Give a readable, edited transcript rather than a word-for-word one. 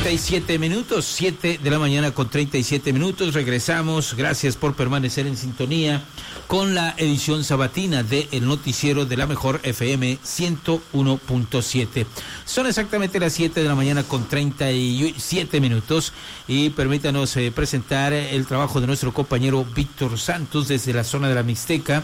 37 minutos, 7 de la mañana con 37 minutos. Regresamos. Gracias por permanecer en sintonía con la edición sabatina de El Noticiero de la Mejor FM 101.7. Son exactamente las 7 de la mañana con 37 minutos y permítanos presentar el trabajo de nuestro compañero Víctor Santos desde la zona de la Mixteca,